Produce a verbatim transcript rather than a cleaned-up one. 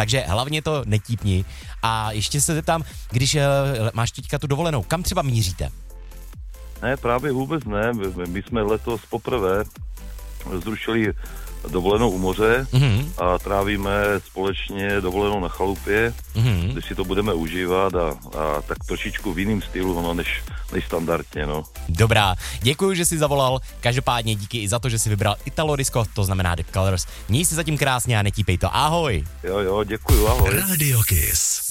takže hlavně to netípni. A ještě se zeptám, když uh, máš teďka tu dovolenou, kam třeba míříte? Ne, právě vůbec ne. My jsme letos poprvé zrušili dovolenou u moře mm-hmm. a trávíme společně dovolenou na chalupě, mm-hmm. kde si to budeme užívat a, a tak trošičku v jiným stylu, no, než, než standardně, no. Dobrá, děkuji, že jsi zavolal, každopádně díky i za to, že jsi vybral Italo Disco, to znamená The Colors. Měj si zatím krásně a netípej to, ahoj. Jo, jo, děkuji, ahoj. Radio Kiss.